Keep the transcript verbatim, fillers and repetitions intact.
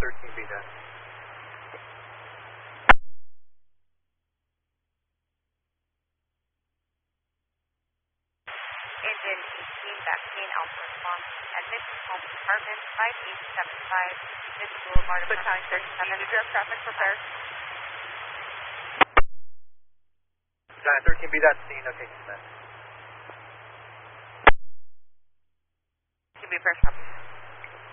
thirteen B done. Engine eighteen, vaccine Alpha response. Admit to home department five eight seven five, Miss Boulevard, Battalion thirteen, address traffic prepare. Battalion thirteen B dot scene, okay, command. Should be fresh up.